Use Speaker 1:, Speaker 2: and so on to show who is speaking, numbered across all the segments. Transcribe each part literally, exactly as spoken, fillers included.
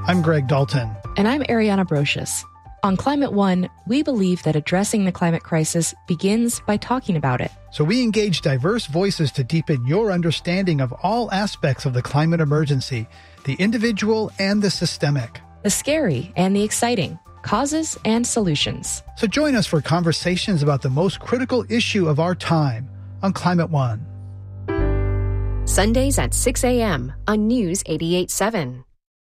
Speaker 1: I'm Greg Dalton.
Speaker 2: And I'm Ariana Brocious. On Climate One, we believe that addressing the climate crisis begins by talking about it.
Speaker 1: So we engage diverse voices to deepen your understanding of all aspects of the climate emergency, the individual and the systemic,
Speaker 2: the scary and the exciting, causes and solutions.
Speaker 1: So join us for conversations about the most critical issue of our time on Climate One.
Speaker 3: Sundays at six a.m. on News eighty-eight point seven.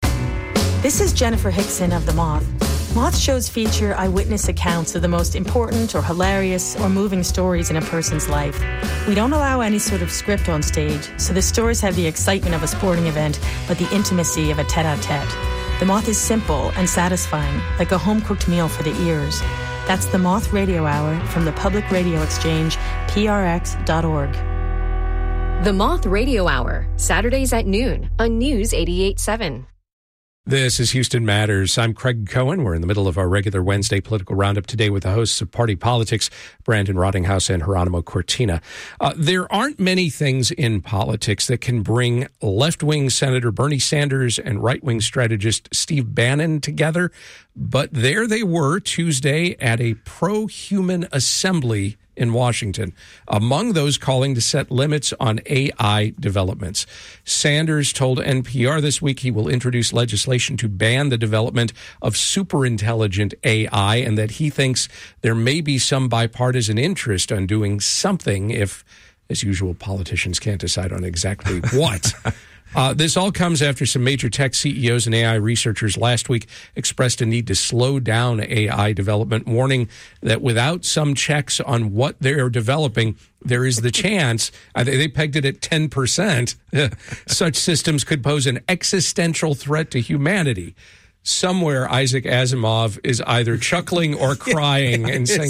Speaker 4: This is Jennifer Hickson of The Moth. Moth shows feature eyewitness accounts of the most important or hilarious or moving stories in a person's life. We don't allow any sort of script on stage, so the stories have the excitement of a sporting event, but the intimacy of a tete-a-tete. The Moth is simple and satisfying, like a home-cooked meal for the ears. That's The Moth Radio Hour from the Public Radio Exchange, P R X dot org.
Speaker 3: The Moth Radio Hour, Saturdays at noon on News eighty-eight point seven.
Speaker 5: This is Houston Matters. I'm Craig Cohen. We're in the middle of our regular Wednesday political roundup today with the hosts of Party Politics, Brandon Rottinghouse and Geronimo Cortina. Uh, there aren't many things in politics that can bring left-wing Senator Bernie Sanders and right-wing strategist Steve Bannon together, but there they were Tuesday at a pro-human assembly in Washington, among those calling to set limits on A I developments. Sanders told N P R this week he will introduce legislation to ban the development of superintelligent A I and that he thinks there may be some bipartisan interest on doing something if, as usual, politicians can't decide on exactly what. Uh, this all comes after some major tech C E Os and A I researchers last week expressed a need to slow down A I development, warning that without some checks on what they're developing, there is the chance, uh, they, they pegged it at ten percent, such systems could pose an existential threat to humanity. Somewhere Isaac Asimov is either chuckling or crying and saying,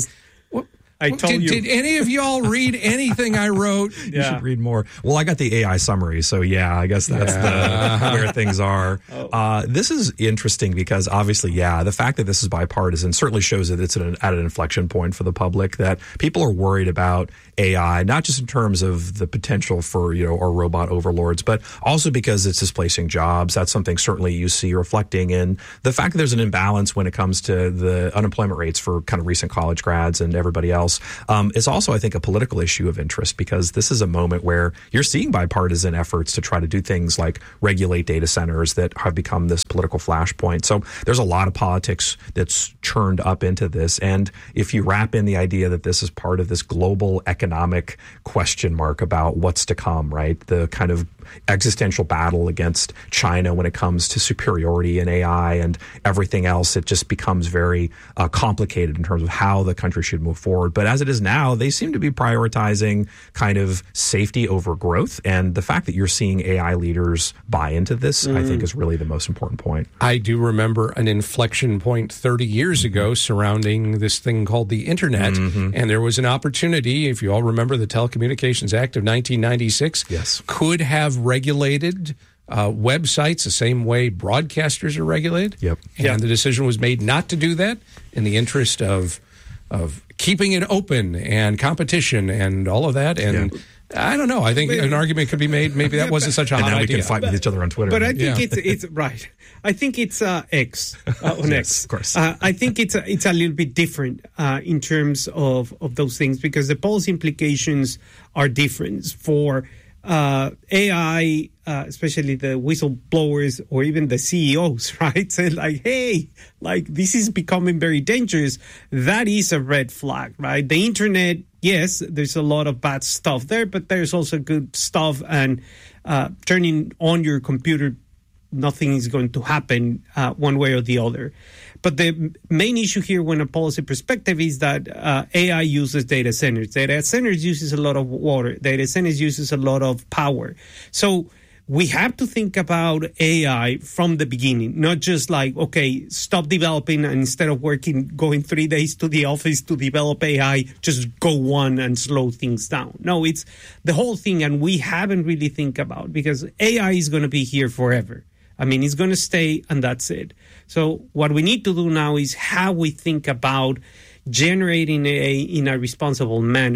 Speaker 6: I told
Speaker 5: did,
Speaker 6: you.
Speaker 5: Did any of y'all read anything I wrote?
Speaker 6: Yeah.
Speaker 7: You should read more. Well, I got the A I summary, so yeah, I guess that's yeah. the where things are. Oh. Uh, this is interesting because obviously, yeah, the fact that this is bipartisan certainly shows that it's at an, at an inflection point for the public, that people are worried about A I, not just in terms of the potential for, you know, our robot overlords, but also because it's displacing jobs. That's something certainly you see reflecting in the fact that there's an imbalance when it comes to the unemployment rates for kind of recent college grads and everybody else. Um, it's also, I think, a political issue of interest because this is a moment where you're seeing bipartisan efforts to try to do things like regulate data centers that have become this political flashpoint. So there's a lot of politics that's churned up into this. And if you wrap in the idea that this is part of this global economic question mark about what's to come, right? The kind of existential battle against China when it comes to superiority in A I and everything else, it just becomes very uh, complicated in terms of how the country should move forward. But as it is now, they seem to be prioritizing kind of safety over growth. And the fact that you're seeing A I leaders buy into this, mm. I think, is really the most important point.
Speaker 5: I do remember an inflection point thirty years mm-hmm. ago surrounding this thing called the Internet. Mm-hmm. And there was an opportunity, if you all remember the Telecommunications Act of nineteen ninety-six,
Speaker 7: yes.
Speaker 5: could have regulated uh, websites the same way broadcasters are regulated.
Speaker 7: Yep.
Speaker 5: And
Speaker 6: yep.
Speaker 5: the decision was made not to do that in the interest of of keeping it open and competition and all of that. And yeah. I don't know. I think an argument could be made. Maybe that wasn't such a hot
Speaker 7: idea. And now we
Speaker 5: idea.
Speaker 7: can fight with each other on Twitter.
Speaker 6: But I
Speaker 7: right?
Speaker 6: think yeah. it's it's right. I think it's uh, X uh, on
Speaker 7: yes,
Speaker 6: X.
Speaker 7: Of course.
Speaker 6: Uh, I think it's a, it's a little bit different uh, in terms of, of those things because the policy implications are different for uh, A I, uh, especially the whistleblowers or even the C E Os, right? Say like, hey, like this is becoming very dangerous. That is a red flag, right? The internet, yes, there's a lot of bad stuff there, but there's also good stuff. And uh, turning on your computer, nothing is going to happen uh, one way or the other. But the main issue here, when a policy perspective, is that uh, A I uses data centers. Data centers uses a lot of water. Data centers uses a lot of power. So we have to think about A I from the beginning, not just like, okay, stop developing and instead of working, going three days to the office to develop A I, just go one and slow things down. No, it's the whole thing, and we haven't really think about, because A I is going to be here forever. I mean, it's going to stay, and that's it. So what we need to do now is how we think about generating A I in a responsible manner.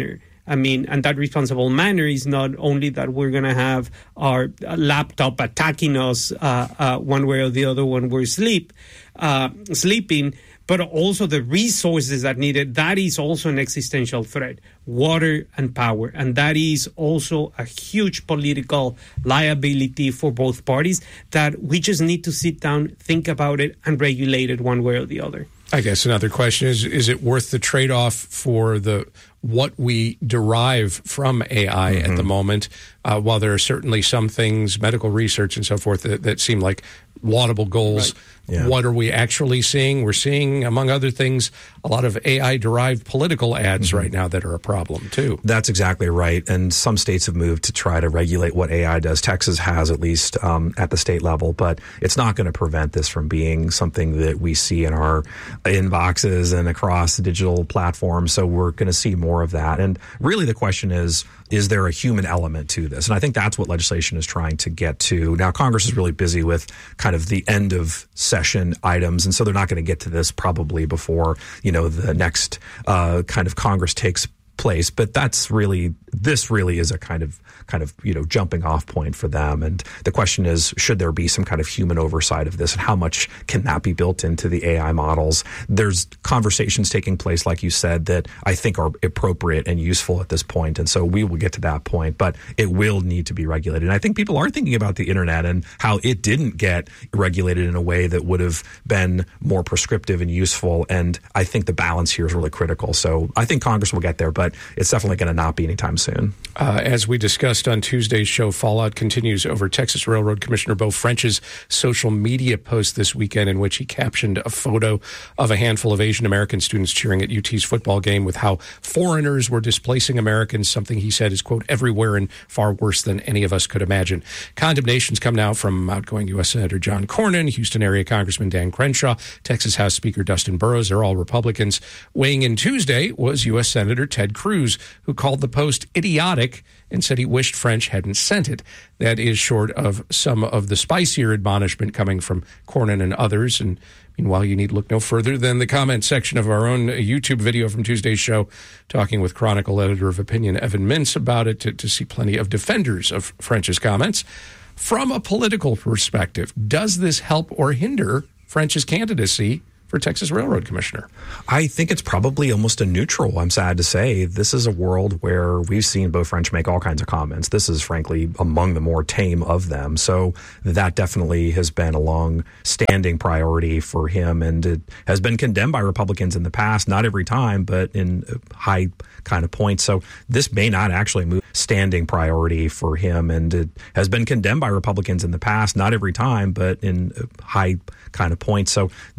Speaker 6: I mean, and that responsible manner is not only that we're going to have our laptop attacking us uh, uh, one way or the other when we're sleep, uh, sleeping, but also the resources that needed. That is also an existential threat, water and power. And that is also a huge political liability for both parties that we just need to sit down, think about it, and regulate it one way or the other.
Speaker 5: I guess another question is, is it worth the trade-off for the what we derive from A I mm-hmm. at the moment? Uh, while there are certainly some things, medical research and so forth, that, that seem like laudable goals,
Speaker 6: right.
Speaker 5: Yeah. What are we actually seeing? We're seeing, among other things, a lot of A I-derived political ads mm-hmm. right now that are a problem, too.
Speaker 7: That's exactly right. And some states have moved to try to regulate what A I does. Texas has, at least um, at the state level. But it's not going to prevent this from being something that we see in our inboxes and across digital platforms. So we're going to see more of that. And really the question is, is there a human element to this? And I think that's what legislation is trying to get to. Now, Congress is really busy with kind of the end of session items, and so they're not going to get to this probably before, you know, the next uh, kind of Congress takes place. But that's really, this really is a kind of, kind of, you know, jumping off point for them. And the question is, should there be some kind of human oversight of this? And how much can that be built into the A I models? There's conversations taking place, like you said, that I think are appropriate and useful at this point. And so we will get to that point, but it will need to be regulated. And I think people are thinking about the internet and how it didn't get regulated in a way that would have been more prescriptive and useful. And I think the balance here is really critical. So I think Congress will get there, but it's definitely going to not be anytime soon.
Speaker 5: Uh, as we discussed on Tuesday's show, fallout continues over Texas Railroad Commissioner Beau French's social media post this weekend, in which he captioned a photo of a handful of Asian American students cheering at U T's football game with how foreigners were displacing Americans, something he said is, quote, everywhere and far worse than any of us could imagine. Condemnations come now from outgoing U S Senator John Cornyn, Houston area Congressman Dan Crenshaw, Texas House Speaker Dustin Burrows. They're all Republicans. Weighing in Tuesday was U S Senator Ted Cruz, who called the post idiotic and said he wished French hadn't sent it. That is short of some of the spicier admonishment coming from Cornyn and others. And meanwhile, you need look no further than the comment section of our own YouTube video from Tuesday's show, talking with Chronicle editor of opinion Evan Mintz about it, to, to see plenty of defenders of French's comments. From a political perspective, does this help or hinder French's candidacy for Texas Railroad Commissioner?
Speaker 7: I think it's probably almost a neutral. I'm sad to say. This is a world where we've seen Beau French make all kinds of comments. This is frankly among the more tame of them. So that definitely has been a long-standing priority for him, and it has been condemned by Republicans in the past, not every time, but in high kind of points. So this may not actually move standing priority for him, and it has been condemned by Republicans in the past, not every time, but in high kind of points. So